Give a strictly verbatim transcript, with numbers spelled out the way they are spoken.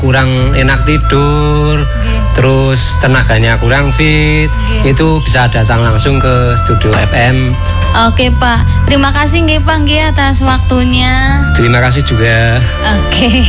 kurang enak tidur, okay. terus tenaganya kurang fit, okay. itu bisa datang langsung ke Studio F M. Oke Pak, terima kasih nggih Pak nggih atas waktunya. Terima kasih juga. Oke.